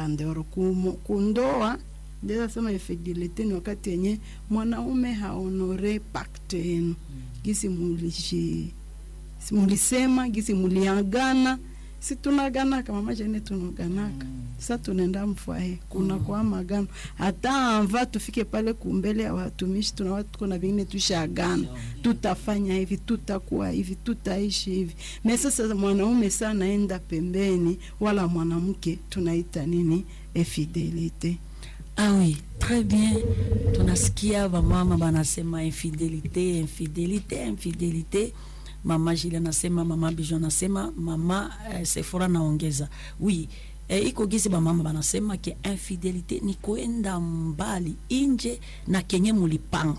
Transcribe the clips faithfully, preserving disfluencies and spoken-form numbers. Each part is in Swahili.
andoro kundoa. Deza sema infidelity ni wakati yenye mwanaume haonore pacte yenu. Gisi mulishi mulisema, gisi muliangana. Si tunagana kama mama jene tunaganaka. Mm. Sasa tunaenda mfwae kuna mm. kwa magano hata anva tufike pale kumbele ya watumishi tuna watu tuko na vingine tushagana mm. tutafanya hivi, tutakuwa hivi, tutaishi hivi. Na sasa mwanaume sana enda pembeni wala mwanamke tunaita nini infidelity. Ah oui, très bien. Tunasikia mama banasema infidelité, infidelité, infidelité. Mama Julia nasema, mama Bijo nasema, mama eh, Sephora naongeza. Oui, eh, iko gisi ba mama banasema ke infidelité ni kuenda mbali inje na kenye mulipanga.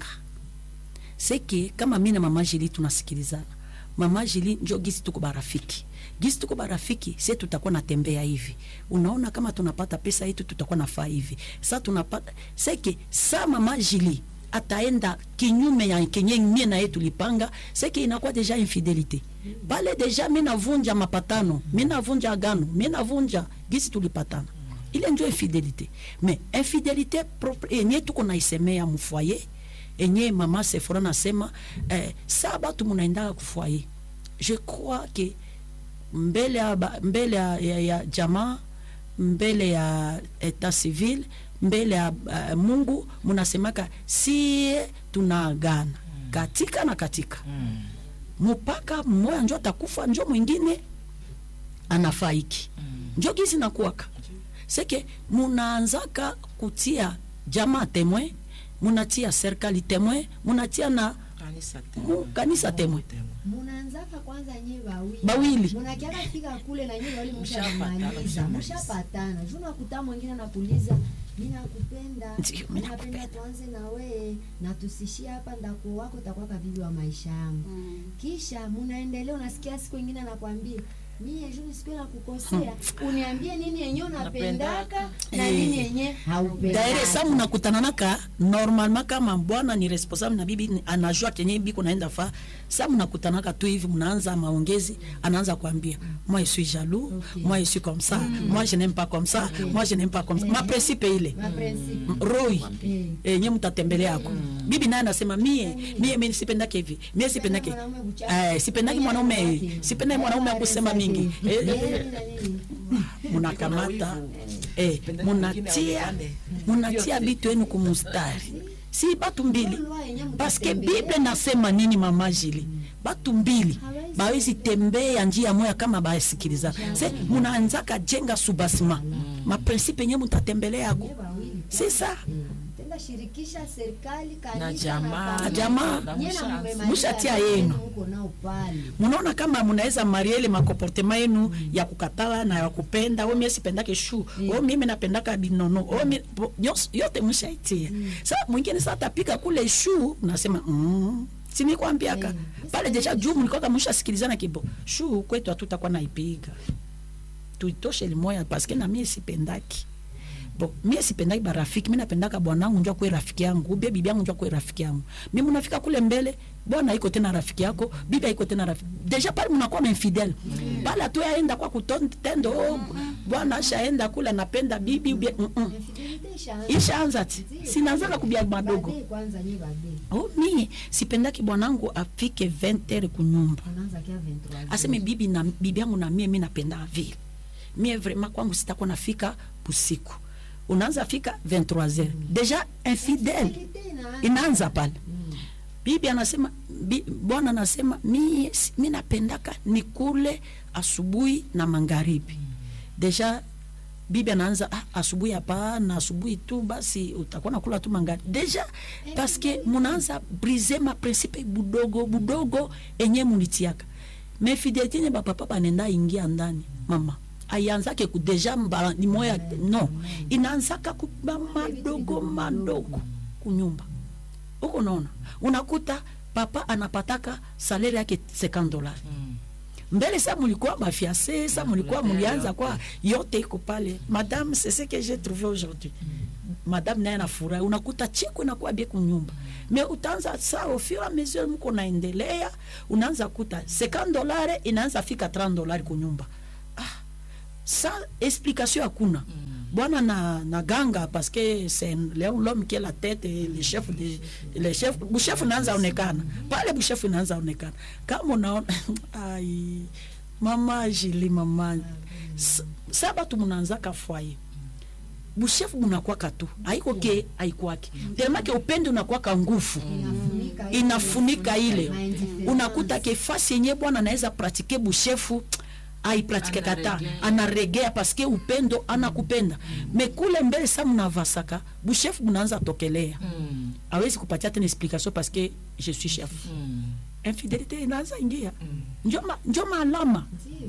Seke kama mimi na mama Julia tunasikilizana. Mama Julia njo gisi tuko barafiki. Gisi tuko barafiki, sisi tutakuwa natembea hivi. Unaona kama tunapata pesa yetu tutakuwa nafaa hivi. Sasa tunapata seke sa mama Julia ataenda kinyume ya kenye mie na yetu lipanga, seki inakuwa deja infidelity. Bale deja mimi navunja mapatano, mimi navunja agano, mimi navunja gisi tulipatana. Ile ndio infidelity. Mais infidelité propre enye tuko naisemea mu foyer, enye mama Sephora nasema eh, saba tu munaenda ku foyer. Je crois que mbele ya mbele ya, ya, ya jamaa, mbele ya etat civil, mbele ya uh, Mungu munasemaka si tunaagana mm. katika na katika mm. mpaka mmoja njo atakufa njo mwingine anafaiki mm. njo gizi nakuwaka seke munaanzaka kutia jamaa temwe, munatia serikali temwe, munatia na kanisa temwe, kanisa temwe. Munaanzaka kwanza nyewe bawili. Bawili. Munakiaka fika kule na nyewe wale mshamaliza. Mshapatana. Juna kuta mwingine anakuuliza, mimi nakupenda. Mimi napenda tuanze na wewe na tusishie hapa ndako wako utakuwa bibi wa maisha yangu. Mm. Kisha munaendelea unasikia siku nyingine anakuambia mimi juni siku na kukosea uniambie nini yenye unapendaka na nini yenye haupendaki. Daire sa mnakutana naka normalement kama bwana ni responsable na bibi anajua kenye bibi kunaenda fa sa mnakutana naka tu hivi mnaanza maongezi anaanza kuambia moi je suis jaloux, okay. moi je suis comme ça, mm. moi je n'aime pas comme ça, okay. moi je n'aime pas comme ça. Ma principe ile. Ma principe. Roi. Eh nye mtatembelea yako. Mm. Bibi naye anasema mie mie mimi sipendake hivi. Mie sipendake. Eh sipendake mwanaume. Sipendake mwanaume akusema mingi. Eh, munakamata eh munatia munatia bitu yenu kumustari si batu mbili parce que Bible nasema nini mama Jili batu mbili bawezi tembea njia moja kama basikiliza se munaanzaka jenga subasma ma principe yenyewe mtatembelea yako c'est ça shirikisha serikali kanisa na jamaa na jamaa mushatia yenu munaona kama munaweza mariele makomportema yenu mm. ya kukatala na ya kupenda wewe mimi sipendake shu wewe mm. mimi napendaka binono wewe yote mushaitia mm. sasa mwingine sasa tapika kule shu unasema mm. si nikwambiaka mm. pale deja juu mlikuwa kama mshasikilizana kibo shu kwetu hatutakuwa naipiga tuitoshe limoya parce que na mimi sipendaki. Bon, mimi sipendaki barafiki, mimi napendaka bwanangu njoo kwa rafiki yangu, bibi yangu njoo kwa rafiki yangu. Mimi mnafika kule mbele, bwana iko tena rafiki yako, bibi iko tena rafiki. Deja pale mnakuwa infidel. Mm. Pale tu yaenda kwa kutendo, oh, bwana ashaenda kule anapenda bibi ubi. Mm -mm. Ishaanza ati. Sinaanza kubia madogo. Oh, mimi sipendaki bwanangu afike vingt heures kunyumba. Anaanza kia vingt trois. Aseme bibi na bibi yangu na mimi mimi napenda vile. Mimi vraiment kwangu sitakuwa nafika usiku. Unaanza fika vingt trois heures. Mm. Deja infidèle. Inaanza pale. Mm. Bibi anasema bwana anasema mimi mimi napendaka nikule asubuhi na magharibi. Mm. Deja bibi anaanza ah, asubuhi hapa na asubuhi tu basi utakuwa nakula tu magharibi. Deja parce que munaanza briser ma principe budogo budogo enye munitiaka. Mais fidélité ne papa papa nenda ingia ndani mama. Ayanzake ku deja mbala ni moya no inaanzaka kuba madogo madogo kunyumba uko naona unakuta papa anapataka salaire yake cinquante dollars mm. mbele sa mulikuwa bafiancé sa mulikuwa mulianza kwa yote iko pale madame c'est ce que j'ai trouvé aujourd'hui mm. madame naye anafurahi unakuta chiko inakuwa bien kunyumba mm. mais utaanza sa au fur et à mesure mko naendelea unaanza kuta cinquante dollars inaanza fika trente dollars kunyumba sa explication hakuna. Mm. bwana na na ganga parce que c'est l'homme qui est la tête et le chef de le chef buchef naanza onekana pale, buchef naanza onekana kama unaona ai mama Jili mama saba tu mnaanza ka foyer buchef unakuwa katu haiko ke haikwake tellement que upendo unakuwa ka nguvu inafunika ile, unakuta ke fasi yenye bwana anaweza pratiquer buchefu ai pratique kata anaregea parce que upendo anakupenda me kule mbele sa mnavasaka buchef mnaanza tokelea mm. awezi kupatia tena explication parce que je suis chef mm. infidélité inaanza ingia mm. njo ma, njo malama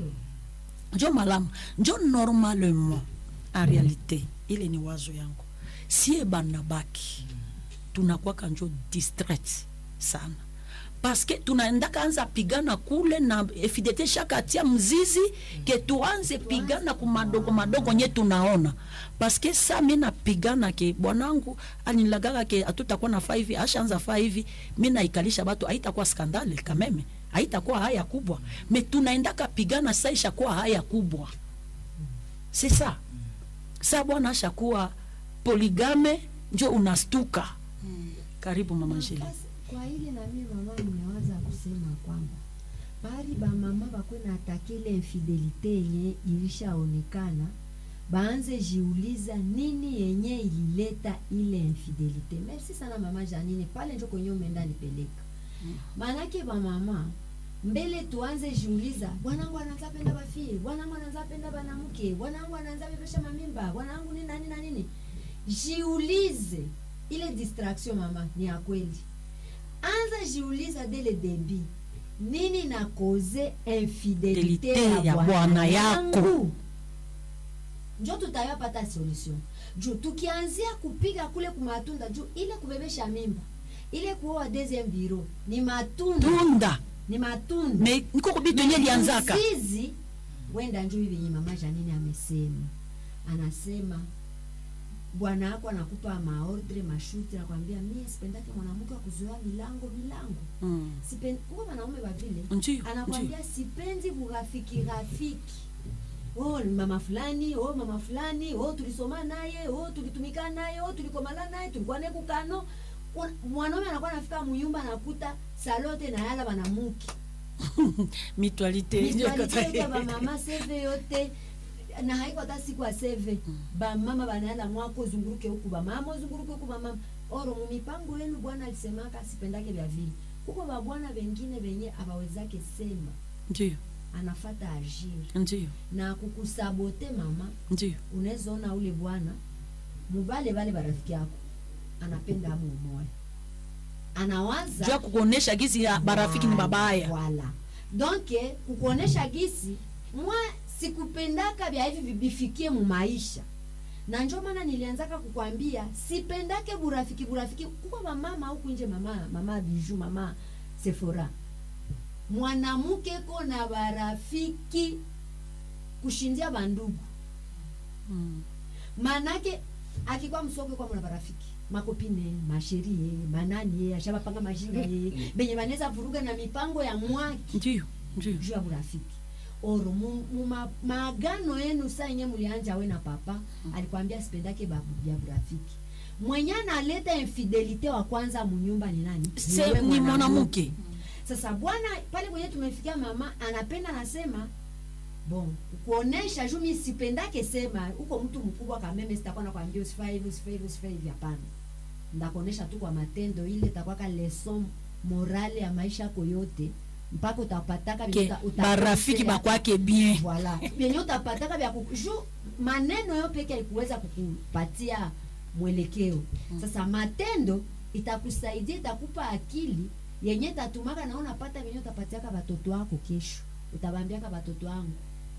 njo malama njo normalement en réalité ile ni wazo yangu si banabaki mm. tunakuwa kanjo distrait sana parce que tunaenda kaanza pigana kule na fidete shaka atia mzizi mm. ke tuanze pigana kumadogo madogo nye tunaona parce que sa mina pigana ke bwanangu alinilagaga ke atutakuwa na five ashaanza five mina ikalisha batu haitakuwa skandale kameme haitakuwa haya kubwa me tunaenda kapigana sa ishakuwa haya kubwa c'est ça sa bwana ashakuwa poligame njo unastuka mm. karibu mama Jili. Kwa ile na mimi mama nimewaza kusema kwamba bari ba mama bakwe na atakile infidelite yenye ilishaonekana baanze jiuliza nini yenye ilileta ile infidelite. Merci sana mama Janine pale ndio kwenye umeenda nipeleka. Maana yake ba mama mbele tuanze jiuliza bwanangu anaanza penda bafie, bwanangu anaanza penda banamuke, bwanangu anaanza bebesha mamimba, bwanangu ni nani na nini. Jiulize ile distraction mama ni ya kweli. Anza jiuliza dele début nini na cause infidelite ya bwana yako, njo tutayapata solution. Juu tukianzia kupiga kule kumatunda juu ile kubebesha mimba ile kuoa deuxième bureau ni matunda tunda ni matunda me niko kubitu yenye lianzaka sisi wenda njoo hivi mama Janine amesema, anasema bwana wako anakupa maordre mashuti na kwambia mimi sipendake mwanamke wa kuzoea milango milango mm. sipendi kwa wanaume wa vile anakwambia sipendi burafiki rafiki oh mama fulani oh mama fulani oh tulisoma naye oh tulitumika naye oh tulikomala naye tulikuwa naye kukano. Mwanaume anakuwa anafika mnyumba anakuta salote na yala banamuki mutualité mutualité kwa mama seve yote na haiko hata siku ya seve mm. ba mama banala mwako zunguruke huku ba mama zunguruke huku ba mama oro mumipango yenu bwana alisemaka sipendake vya vile huko ba bwana wengine wenye abawezake sema ndio anafata agir ndio na kukusabote mama ndio unaweza ona ule bwana mubale bale barafiki yako anapenda amu moyo anawaza jua kukuonesha gizi ya barafiki ni babaya wala donc kukuonesha gizi mwa sikupendaka vya hivi vibifikie mu maisha. Na njoo maana nilianzaka kukwambia sipendake burafiki burafiki kuko mama huku nje mama mama Biju mama Sephora. Mwanamke ko na barafiki kushindia bandugu. Mm. Manake akikuwa msoko kwa mwana barafiki makopine masherie manani ashaba panga majinga ye benye baneza vuruga na mipango ya mwaki ndio ndio juu ya burafiki. Oro muma maagano yenu saa yenye mulianja we na papa mm. alikwambia sipendake babu ya burafiki. Mwenye analeta infidelite wa kwanza munyumba ni nani? Se, ni mwanamke. Mm. Sasa bwana pale kwenye tumefikia mama anapenda nasema bon kuonesha juu mimi sipendake sema uko mtu mkubwa kama mimi sitakuwa na kwambia usifai hivi usifai hivi usifai hivi hapana. Ndakuonesha tu kwa matendo ile itakuwa ka lesson morale ya maisha yako yote. Mpaka utapataka okay. barafiki bakwake bien voilà bien utapataka vya kuju maneno yo peke haikuweza kukupatia mwelekeo mm. Sasa matendo itakusaidia itakupa akili yenye tatumaka na unapata venye utapatiaka watoto wako kesho utabambiaka watoto wangu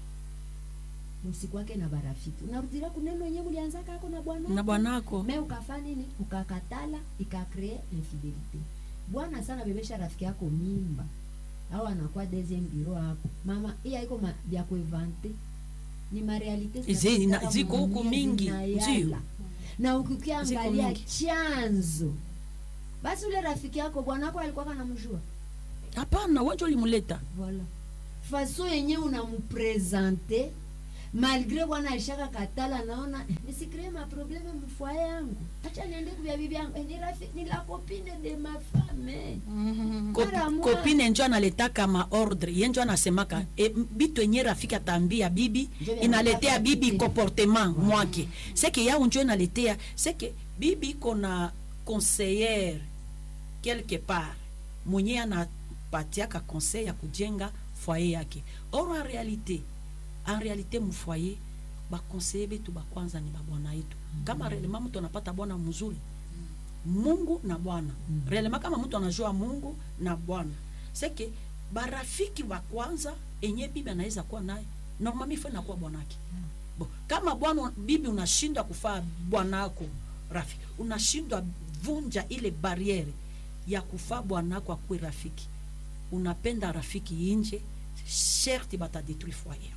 msikwake na barafiki unarudia kuneno yenyewe ulianzaka yako na bwana na bwanako me ukafanya nini ukakatala ikacreate infidelity. Bwana sana bebesha rafiki yako mimba au anakuwa deuxième bureau hapo mama hii haiko vya kuevante ni ma realite ziko huko mingi ndio na ukiangalia chanzo basi ule rafiki yako bwana wako alikuwa anamjua hapana wewe ulimleta voilà façon yenyewe unampresenter malgré bwana alishaka katala, naona nisikrie ma problème mfua yangu, acha niende kwa bibi yangu, ni rafiki ni la copine de ma femme. Mm-hmm. Ko, copine njo analetaka ma ordre, yenjo anasemaka e, bitu yenye rafiki atambia bibi inaletea bibi comportement mwake. C'est que ya unjo inaletea, c'est que bibi kona conseillère quelque part mwenye anapatiaka conseil ya kujenga foyer yake. Or en réalité en réalité mu foyer ba conseiller betu ba kwanza ni ba bwana yetu. Mm-hmm. Kama relema mtu anapata bwana mzuri, Mungu na bwana. Mm-hmm. Relema kama mtu anajua Mungu na bwana, c'est que barafiki wa kwanza enye bibi anaweza kuwa naye normalement ifo na kuwa bwanake. Mm-hmm. Bon, kama bwana bibi unashindwa kufaa bwanako rafiki, unashindwa vunja ile barriere ya kufaa bwanako akue rafiki, unapenda rafiki inje, sherti bata détruire foyer.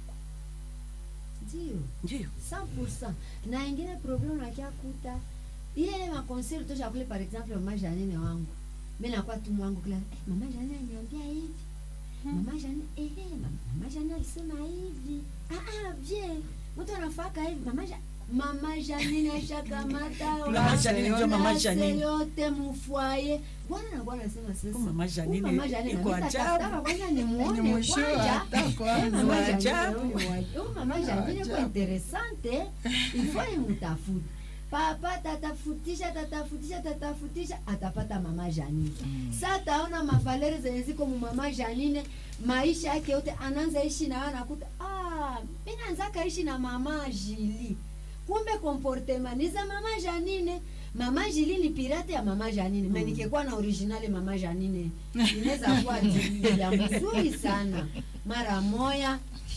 Ndio. Ndio. cent pour cent. Na ingine problem nakia kuta. Ile ma conseil tosha kule par exemple mama Janine wangu. Mimi nakuwa tu mwangu kila eh, mama Janine ananiambia hivi. Hmm. Mama Janine eh eh mama Janine alisema hivi. Ah ah bien. Mtu anafaka hivi mama Janine Mama Janine ashakamata Mama Janine ndio mama Janine yote mfoyer. Bwana na bwana anasema sasa. Mama Janine Mama Janine iko ajabu. Kwanza ni muone kwanza. Mama Janine. Mama Janine kwa interessante. Ifanye mtafuti. Papa tatafutisha tatafutisha tatafutisha atapata mama Janine. Mm. Sasa taona mavalere zenye ziko mu mama Janine, maisha yake yote anaanza ishi na anakuta ah, mimi naanza kaishi na mama Jili. Kumbe comportement ni za mama Janine. Mama Jili ni pirate ya mama Janine. Mm. Menikekuwa na originale mama Janine. Inaweza kuwa ya mzuri sana. Mara moya.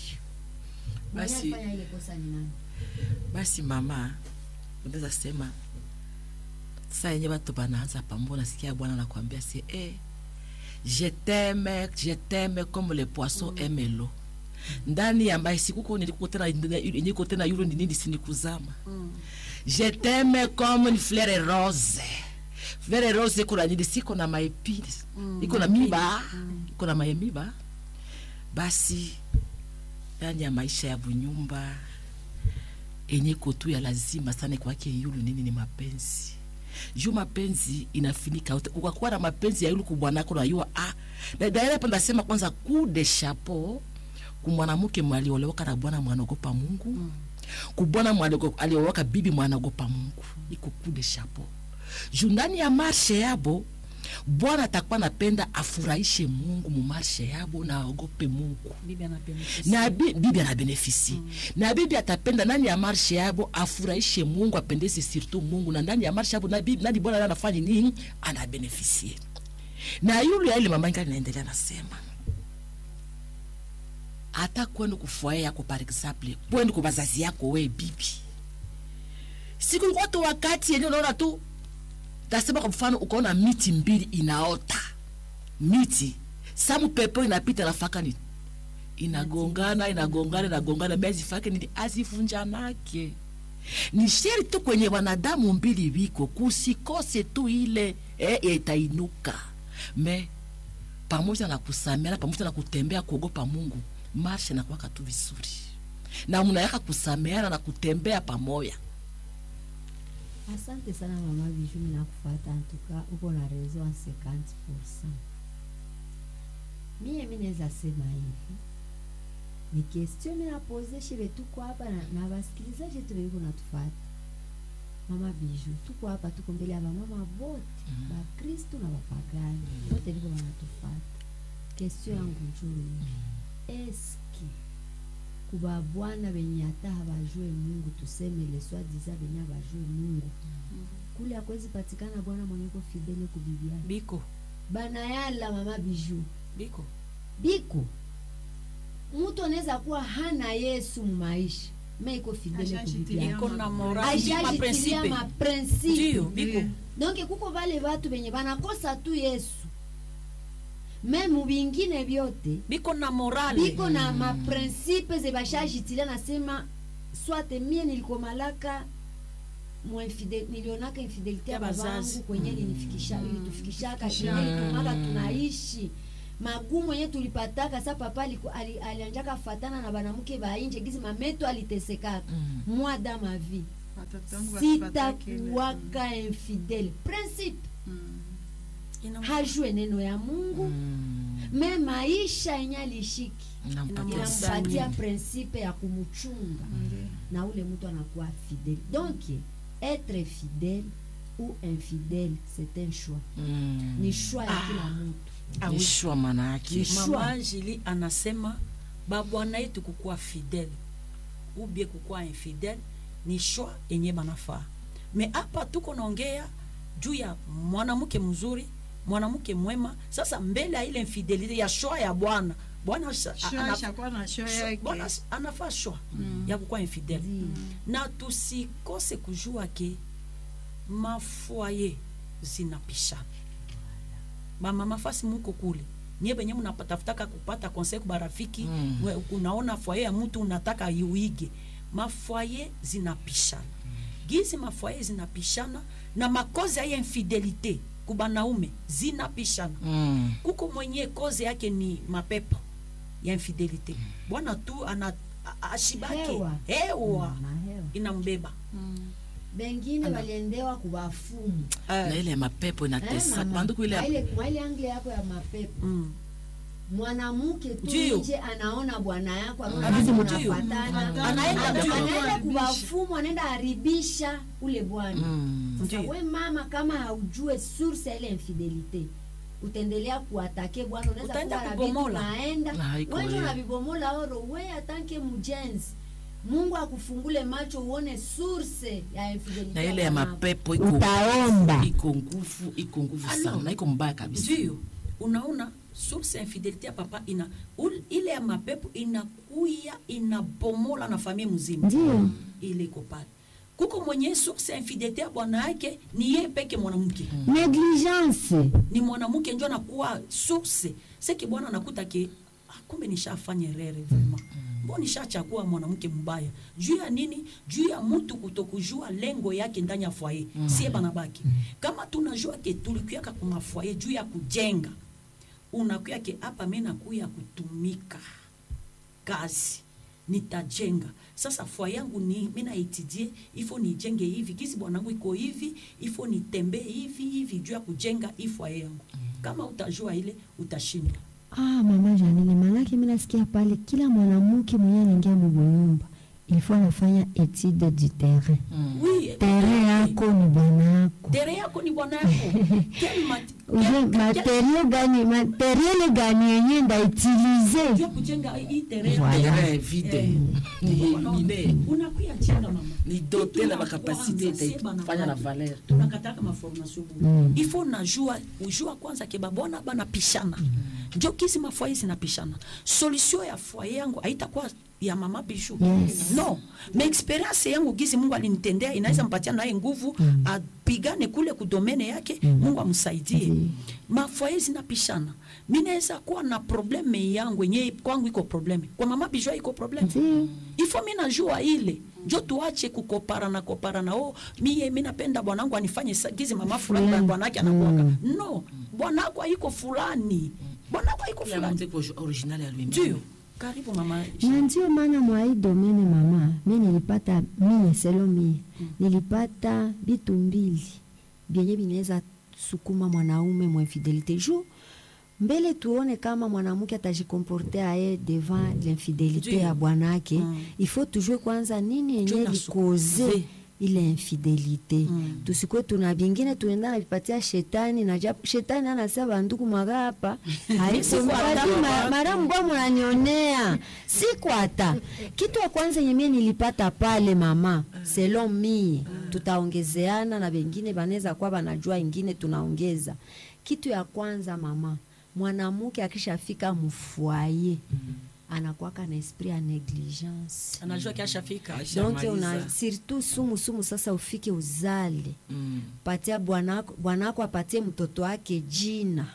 Basi fanya ile kosa ni nani? Basi mama, unaweza sema sasa yenye watu banaanza pambo, nasikia bwana anakuambia si eh je t'aime, je t'aime comme le poisson mm. aime l'eau. Ndani ya maisha kuko niliko tena niko tena yule ni nini sinikuzama. Mm. Je t'aime comme une fleur rose. Fleur rose kuna nini siko na maepines. Mm. Iko na miba, mm. iko na maemiba. Basi ndani ya maisha ya bunyumba enye kotu ya lazima sana kwake yule nini ni mapenzi. Juu mapenzi inafinika ukakuwa na mapenzi ya yule kubwanako na yua ah. Na daira panda sema kwanza coup de chapeau kumwanamuke mwaliolewa na bwana mwanagopa Mungu. Mm. Kubwana mwanagopa aliolewa bibi mwanagopa Mungu. Iko coup de chapeau. Juu ndani ya marshe yabo bwana atakuwa napenda afurahishe Mungu mu marshe yabo na aogope Mungu. Bibi anabenefisi. Na bi, bibi anabenefisi. Mm. Na bibi atapenda nani ya marshe yabo afurahishe Mungu, apendeze surtout Mungu, na ndani ya marshe yabo na bibi nani bwana anafanya nini anabenefisi. Na yule ile mama ngani naendelea nasema hata kwenda kufuaya yako par exemple, kwenda kwa bazazi yako we bibi. Siku watu wakati yenyewe unaona tu tasema kwa mfano ukaona miti mbili inaota. Miti samu pepo inapita nafaka ni inagongana inagongana inagongana bezi fake ni azivunjanake. Ni sheri tu kwenye wanadamu mbili wiko kusikose tu ile eh itainuka. Me pamoja na kusamea pamoja na kutembea kuogopa Mungu, marsha na kwa tu vizuri. Na mnayaka kusameana na kutembea pamoja. Asante sana mama Bijou, mimi nakufuata antuka uko na rezo wa cinquante pour cent. Mimi mimi naweza sema hivi. Ni question mimi na pose shibe tuko hapa na, na wasikilizaji tu wiko natufuata. Mama Bijou, tuko hapa tuko mbele ya mama wote, mm. ba Kristo na wapagani. Mm. Wote wiko wanatufuata. Question yangu njoo. Mm. Eski kuba bwana benye hata habajue Mungu, tuseme le soi disant benye habajue Mungu. Mm. Kule akwezi patikana bwana mwenye ko fidele ku bibi yake. Biko. Bana yala mama Bijou. Biko. Biko. Mtu anaweza kuwa hana Yesu maisha, mais iko fidele ku bibi yake. Kuna morali ma principe. Ma principe. Ndio, biko. Donc kuko vale watu benye banakosa tu Yesu. Memu bingine byote biko na morale biko na mm. ma principe ze bashajitilia nasema soit mie nilikomalaka mo infidel nilionaka infidelite ya babangu kwenye mm. nilifikisha ilitufikishaka kwenye tumaka tunaishi magumu yenye tulipataka sa papa aliku- ali- alianjaka fatana na banamuke bainje gizi mameto alitesekaka Mm. moi dans ma vie Watoto wangu wasipatake ile. sitakuwaka infidèle principe Mm. hajue neno ya Mungu Mm. me maisha yenye alishiki Inampatia inampatia principe ya kumchunga Ndiyo. na ule mtu anakuwa fidèle. Donc être fidèle ou infidèle c'est un choix, Mm. ni choix ya kila mtu. Ah, Ni oui. shwa maana yake. Mama Jili anasema babwana yetu kukuwa fidèle ou bien kukuwa infidèle ni choix yenye banafaa. Me hapa tuko naongea juu ya mwanamke mzuri, mwanamke mwema. Sasa mbele ya ile infidelite ya choix ya bwana, bwana sha- Show ana- ishakuwa na show sho- yake. bwana anafaa choix ya kukuwa infidèle. Ndio. Na tusikose kujua ke mafoye zinapishana. Mama mafasi muko kule nye benye mnapatafutaka kupata conseil kwa barafiki Mm. we- unaona foyer ya mtu unataka yuige, mafoyer zinapishana gizi, mafoyer zinapishana na makozi ya infidelite kubanaume zinapishana. Mm. Kuko mwenye kozi yake ni mapepo ya infidelite, bwana tu ana a- ashibake Hewa. hewa Na hewa. inambeba. Mm. Bengine waliendewa kubafumu Na ile ya mapepo inatesa. Banduku ile ya- ile mwaile angle yako ya mapepo Mm. mwanamke tu Ndio. nje anaona bwana yako anaona Anaenda kama ndio. mnafatana, Anaenda ana- ndio. anaenda kubafumu, anaenda haribisha ule bwana. Mm. Sasa Ndio. we mama, kama haujue source ya ile infidelite, utaendelea kuatake bwana, unaweza Utaenda kuwa na vitu kubomola. naenda Na haiko wewe wewe. na vibomola oro we atanke mjenzi. Mungu akufungule macho uone source ya infidelite. Na ile ya bwana. mapepo iko Utaomba. iko nguvu, iko nguvu Alo. sana. Na iko mbaya kabisa. Ndio unaona source ya infidelite ya papa ina ul, ile ya mapepo inakuya inabomola na familia mzima. Ndio. Ile iko pale. Kuko mwenye source ya infidelite ya bwana yake ni yeye peke mwanamke. Negligence. Ni mwanamke ndio anakuwa source. Seki bwana anakuta ke ah, kumbe nishafanya rere vraiment. Mbona nishachagua mwanamke mbaya? Juu ya nini? Juu ya mtu kutokujua lengo yake ndani ya foyer. Mm. Sie banabaki. Kama tunajua ke tulikuyaka kwa foyer juu ya kujenga. Unakuya ke hapa mimi nakuya kutumika. Kazi nitajenga. Sasa foyer yangu ni mimi naitidie, ifo nijenge hivi. Kisi bwanangu iko hivi, ifo nitembee hivi hivi juu ya kujenga hii foyer yangu. Kama utajua ile utashinda. Ah, mama Janine, maanake mimi nasikia pale kila mwanamke mwenye anaingia mnyumba ilifo anafanya etude du terrain. Mm. Oui, Terrain yako ni bwana yako. Tere yako ni bwana yako. Quel mat- Uje quel- quel- materio gani, materiel gani yenye nda utilize? juu ya kujenga hii tere. Voilà. Terrain vide. Ni mine. Unakuya jenga mama. Ni dote na Kitu bakapasite ya kwanza, ita- sie fanya na banawake, valeur. tunakataka maformation bure. Mm. Ifo najua ujua kwanza ke babona bana pishana. Ndio kisi mafoyer zinapishana. Solution ya foyer yangu haitakuwa ya mama Bijou. Yes. No. Ma experience yangu gizi Mungu alinitendea inaweza mpatia naye nguvu Mm. apigane kule kudomene yake, Mm. Mungu amsaidie. Mm. Mafoyer zinapishana. Mimi naweza kuwa na probleme yangu yenyewe kwangu iko probleme. Kwa mama Bijou iko probleme. Ndio. Ifo mimi najua ile. Njo tuache kukopara na kopara na oh mie mimi napenda bwanangu anifanye sa- gizi mama fulani Mm. bwanake anakuwaka. Mm. No, bwanako haiko fulani. Bwanako haiko Kila fulani. mtu iko original ya lui. Ndio. Karibu mama. Na ndio maana mwa hii domene mama, mimi nilipata mie selo mie nilipata vitu mbili vyenye vinaweza sukuma mwanaume mwa infidelite. Juu mbele tuone kama mwanamke atajikomporte aye devant l'infidelite Ndio. ya bwanake, Mm. il faut tujue kwanza nini Ndio yenye na likoze sukuze. ile infidelite. Mm. Tusikwe tuna vingine tuenda navipatia shetani na japo shetani anasema banduku mwaga hapa haikumpati ma- mara mbwa mnanionea siku hata kitu ya kwanza yenye mie nilipata pale mama selon mie tutaongezeana na wengine banaweza kuwa banajua ingine tunaongeza kitu ya kwanza mama mwanamke akishafika mfwaye anakuwaka na esprit ya negligence Anajua kiashafika. donc una Shamaliza. surtout sumu sumu sasa ufike uzale Mm. patia bwanako bwanako apatie mtoto wake jina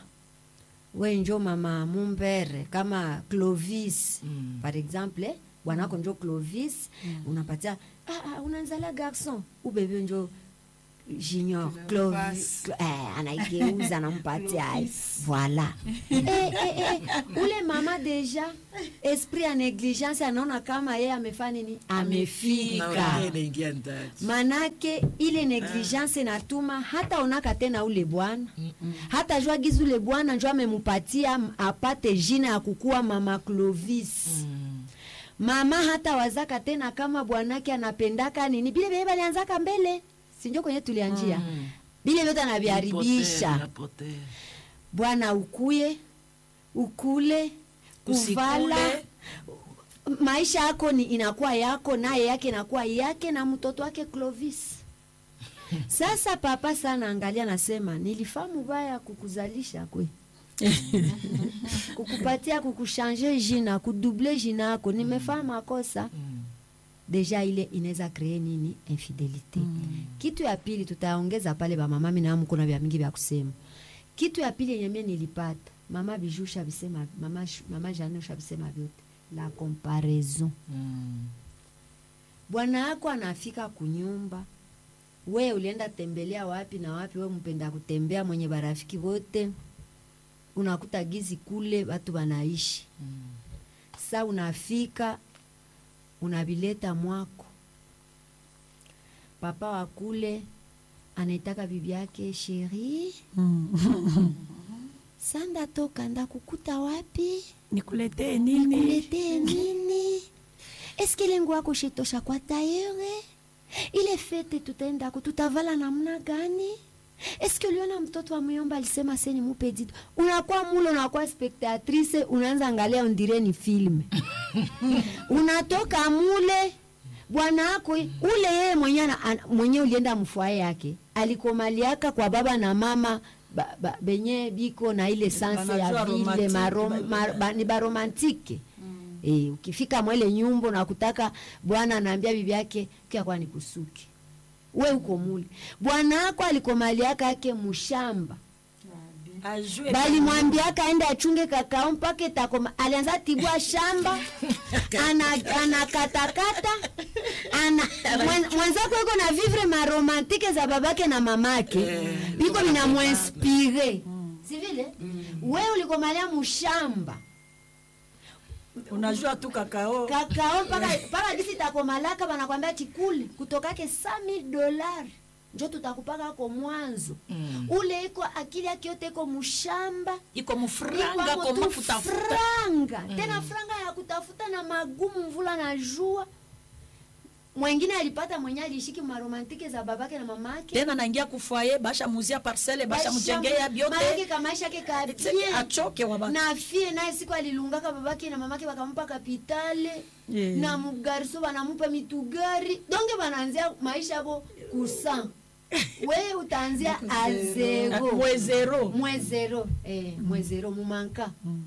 we njo mama mumbere kama Clovis Mm. par exemple eh, bwanako njo Clovis unapatia ah, ah, unanzala garçon ubebe njo Junior Clovis eh, anaigeuza anampatia voilà eh, eh, eh, ule mama deja esprit ya negligence anaona kama yeye amefanya nini amefika manake ile negligence inatuma hata onaka tena ule bwana hata jua gizu ule bwana njoo amemupatia apate jina ya kukua mama Clovis mm. Mama hata wazaka tena kama bwanake anapendaka nini bile bebe alianzaka mbele sinjo kwenye tulianjia mm. Bile vyote anaviharibisha bwana ukuye ukule kuvala maisha yako ni inakuwa yako naye yake inakuwa yake na mtoto wake Clovis. Sasa papa sana angalia nasema nilifahamu baya kukuzalisha kwe kukupatia kukushange jina kudouble jina yako nimefahamu makosa deja ile inaweza créer nini infidelité mm. Kitu ya pili tutaongeza pale ba mama mimi na mko na vya mingi vya kusema. Kitu ya pili yenye mimi nilipata mama Bijusha bisema mama mama Janosha bisema vyote la comparaison mm. Bwana yako anafika kunyumba we ulienda tembelea wapi na wapi we mpenda kutembea mwenye barafiki wote unakuta gizi kule watu wanaishi mm. Sasa unafika unabileta mwako papa wa kule anaitaka bibi yake sheri sanda toka nda kukuta wapi nikulete nini nikulete nini eske lengo wako shitosha kwa tayere ile fete tutaenda kututavala namna gani eske uliona mtoto wa myomba alisema seni mupe dito unakuwa mulo unakuwa spectatrice unaanza angalia ondire ni film unatoka mule bwana yako ule yeye mwenyewe mwenyewe ulienda mfwaye yake alikomaliaka kwa baba na mama ba, ba, benye biko na ile sanse ya vile marom, mar, ba, ni baromantike mm. Eh, ukifika mwele nyumba na kutaka bwana anaambia bibi yake kia kwa nikusuki we uko mule bwana yako alikomaliaka yake mshamba bali mwambia kaenda achunge kakao mpaka takoma alianza tibua shamba ana ana katakata ana mwanzako yuko na vivre ma romantique za babake na mamake biko bina muinspire si vile wewe ulikomalia mshamba unajua tu kakao kakao mpaka mpaka disi takomalaka banakwambia chikuli kutokake cinq mille dollars njo tutakupaka kwa mwanzo mm. Ule iko akili yake yote iko mshamba iko mfranga kwa kutafuta franga mm. Tena franga ya kutafuta na magumu mvula na jua mwingine alipata mwenye alishiki maromantike za babake na mamake tena naingia kufaye basha muzia parcelle basha mjengea biote maana kama maisha yake kabie achoke wa baba na fie naye siku alilungaka babake na mamake wakampa kapitale yeah. Na mugariso banampa mitugari donge banaanzia maisha yabo kusa wewe utaanzia a zero mwe zero mwe zero eh mm. Mwe zero mumanka mm.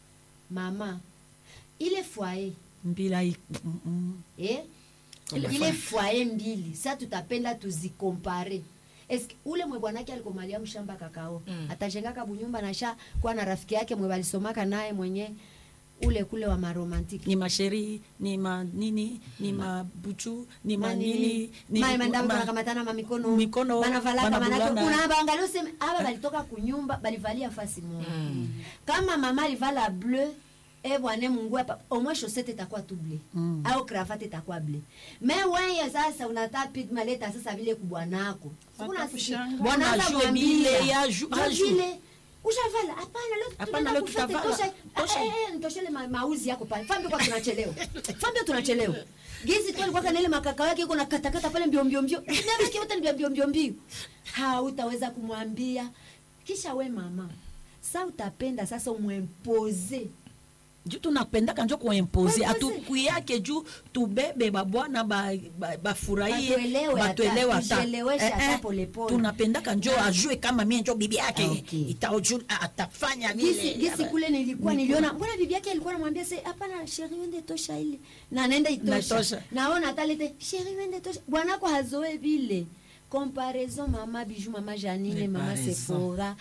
Mama ile foyer mbila mm -mm. Eh ile, ile foyer mbili sasa tutapenda tuzikompare eske ule mwe bwanake alikomalia mshamba kakao mm. Atajenga kabunyumba na sha kwa na rafiki yake mwe balisomaka naye mwenye ule kule wa maromantiki ni masheri ni ma nini ni mabuchu ni manini ni mai mandamu ma, kamatana ma mikono mikono banavala kama nacho kuna bangalio sema aba balitoka kunyumba balivalia fasi moja mm. Kama mama alivala bleu e bwana Mungu hapa omwe chaussette itakuwa tu bleu mm. Au cravate itakuwa bleu mais wewe sasa unataka pit maleta sasa vile kubwanako kuna bwana ajue bile ya ajue ushavala hapana leo hapana leo tutavala tosha eh nitoshele mauzi yako pale fambe kwa tunachelewa fambe tunachelewa gizi tu alikuwa kanele makaka yake yuko na katakata pale mbio mbio mbio ndio yake yote mbio mbio mbio mbio hautaweza kumwambia kisha we mama sasa utapenda sasa umwempose juu tunapendaka njo kuimpose atuku yake juu tubebe babwana ba bafurahie batuelewe hata eh, eh, tunapendaka njo ajue kama mimi njo bibi yake okay. Itaojua atafanya vile gisi gisi kule nilikuwa niliona mbona bibi yake alikuwa anamwambia sasa hapana sheri wende tosha ile na anaenda itosha naona atalete sheri wende tosha bwana kwa hazoe vile comparaison mama Bijou mama Janine mama Sephora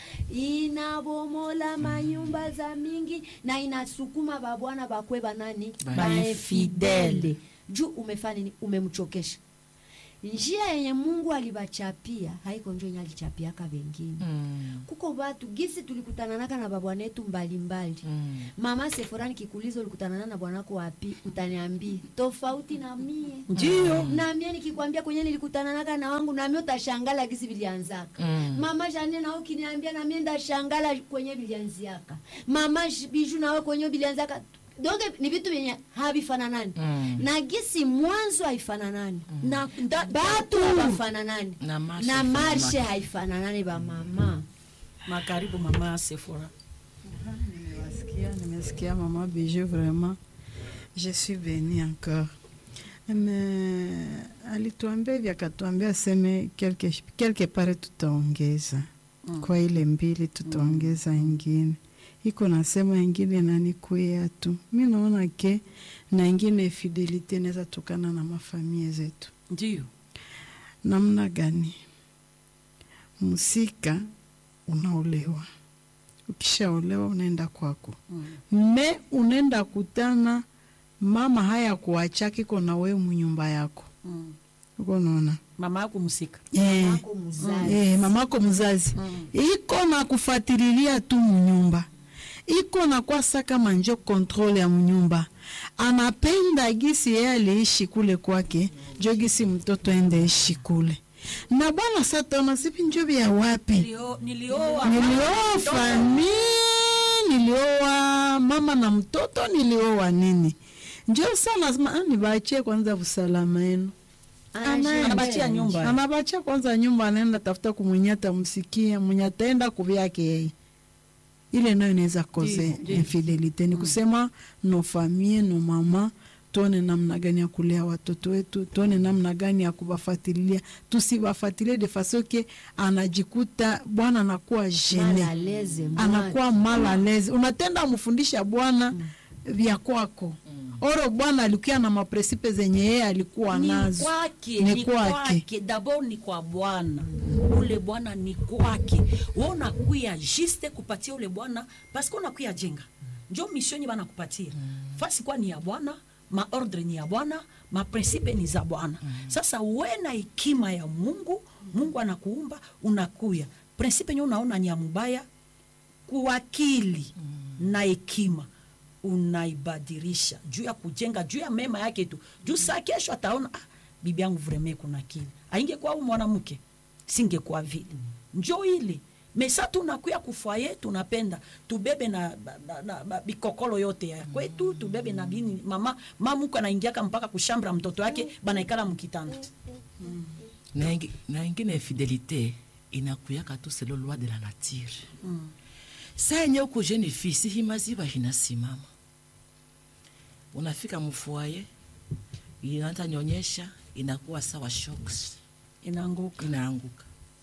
inabomola manyumba za mingi na inasukuma babwana bakwe banani ba fidele juu umefanya nini umemchokesha njia yenye Mungu alibachapia haiko njo yenye alichapiaka wengine. Mm. Kuko watu gisi tulikutananaka na babwanetu mbalimbali. Mm. Mama Sephora nikikuuliza ulikutanana na bwanako wapi, utaniambia tofauti na mie. Ndio. Na mie nikikwambia kwenye nilikutananaka na wangu na mie utashangala gisi vilianzaka. Mm. Mama Jane na ukiniambia na mie ndashangala kwenye vilianziaka. Mama Biju na wewe kwenye vilianzaka. Donc ni vitu vyenye havifananani. Mm. Na gisi mwanzo haifananani. Mm. Na da, batu hawafananani. Na marshe, na marshe haifananani ba mama. Makaribu mama Sephora. Nimewasikia, nimesikia mama Bijou, vraiment je suis bénie encore. Mais alituambia hivi, akatuambia seme quelque quelque part tutaongeza. Mm. Kwa ile mbili tutaongeza ingine. Iko nasema ingine nani kuya tu. Mimi naona ke na ingine fidelite inaweza tokana na mafamilia zetu. Ndio. Namna gani? Musika unaolewa. Ukishaolewa unaenda kwako. Mm. Me unaenda kutana mama haya kuacha kiko na wewe mnyumba yako. Mm. Uko naona? Mama yako musika. Eh. Mama yako mzazi. Eh, mama yako mzazi. Mm. Iko na kufuatililia tu mnyumba. Iko na kwa saka manjo control ya mnyumba. Anapenda gisi yeye aliishi kule kwake, jo gisi mtoto ende ishi kule. Na bwana sasa unasipi njobi ya wapi? Nilio nilioa. Nilioa familia, nilioa mama na mtoto, nilioa nini? Njoo sana lazima nibaachie kwanza usalama wenu. Anabachia nyumba. Anabachia kwanza nyumba, anaenda tafuta kumunyata msikia, munyataenda kuvyake yeye. Ile nayo inaweza koze infidelite. Ni kusema no famille, no mama, tuone namna gani ya kulea watoto wetu, tuone namna gani ya kubafuatilia, tusibafuatilie de façon que anajikuta bwana anakuwa gene, anakuwa mala leze. Unatenda mfundisha bwana mm. vya kwako. Mm. Oro bwana alikuwa na mapresipe zenye yeye alikuwa nazo. Ni kwake, ni kwake. D'abord ni kwa bwana. Mm. Ule bwana ni kwake. Wewe unakuya juste kupatia ule bwana parce que unakuya jenga. Ndio mission bana kupatia. Mm. Fasi kwa ni ya bwana, ma ordre ni ya bwana, ma principe ni za bwana. Mm. Sasa wewe na hekima ya Mungu, Mungu anakuumba, unakuya. Principe nyo unaona ni ya mbaya, kuwakili mm. na hekima unaibadilisha juu ya kujenga juu ya mema yake tu. Juu saa kesho ataona ah, bibi yangu vreme kuna kile. Aingekuwa huyu mwanamke singekuwa vile. Njoo ile. Mesa tunakuya kufaye tunapenda tubebe na, na, na, na bikokolo yote ya kwetu, tubebe na bini mama mamuko anaingiaka mpaka kushambra mtoto wake banaikala mkitanda. Mm. Na ingi, na ingine fidelite inakuyaka tu c'est le loi de la nature. Mm. Saa yenye uko jeune fille si himaziba hinasimama. Unafika mfuaye inaanza nyonyesha inakuwa sawa shocks, inaanguka inaanguka.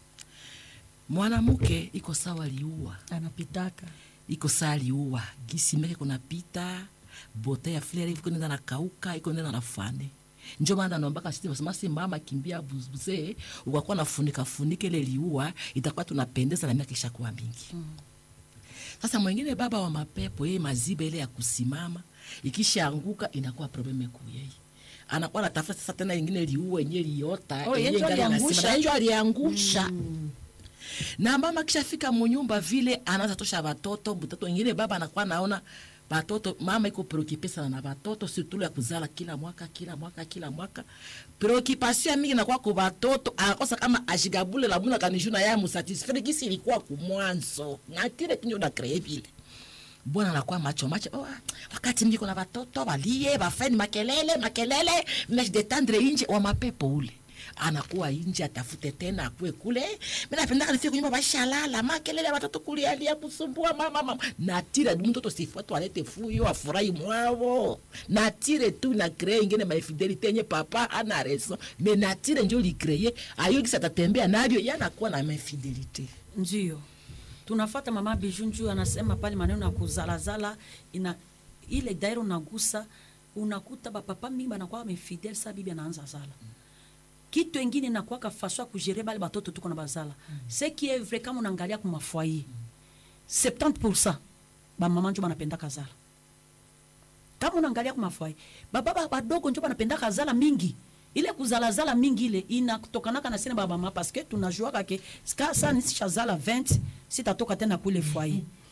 Mwanamke iko sawa liua, anapitaka iko sawa liua, gisi meke kuna pita bote ya fleur iko nenda na kauka, iko nenda na fane. Njoo maana naomba sisi wasema si mama kimbia buzuze ukakuwa nafunika funike ile liua itakuwa tunapendeza na miaka kisha kuwa mingi. Mm. Sasa mwingine baba wa mapepo yeye mazibe ile ya kusimama ikishaanguka inakuwa probleme kwa yeye. Anakuwa anatafuta sasa tena nyingine liua yenyewe liota, oh, yenyewe aliangusha, yenyewe aliangusha. Mm. Na mama kishafika mnyumba vile anaanza tosha watoto, mtoto mwingine baba anakuwa naona watoto, mama iko preoccupé sana na watoto surtout ya kuzala kila mwaka kila mwaka kila mwaka. Preoccupation mingi inakuwa kwa watoto, anakosa kama ashigabule la muna kanijuna yeye musatisfaire gisi ilikuwa kumwanzo. Na tile kinyo na créer vile. Bwana anakuwa macho macho, oh, wakati niko na watoto walie, bafeni makelele, makelele, mnaj detendre inje wa mapepo ule. Anakuwa inje atafute tena akue kule. Mimi napenda kanifika kunyumba bashalala, makelele watoto kulia alia kusumbua mama mama. Na tire mtoto sifuatu alete fuyo afurahi mwao. Na tire tu na créer ingine ma fidelité nye papa ana raison. Mais na tire ndio li créer, ayo kisa tatembea navyo yanakuwa na infidelité. Ndio. Tunafuata mama Bijunju anasema pale maneno ya kuzalazala ina ile dairo nagusa, unakuta ba papa mingi banakuwa mefidel sa bibi anaanza zala. Kitu engine na kwa kafaswa kujere bale batoto tuko na bazala. Mm. Ce qui est vrai kama unaangalia kwa mafoyer. soixante pour cent ba mama njo banapenda kazala. Kama unaangalia kwa mafoyer, baba baba badogo njo banapenda kazala mingi. ile kuzalazala mingi ile inatokanaka na sina baba mama parce que tunajua kake ska sana nisha zala vingt sitatoka tena kule foyer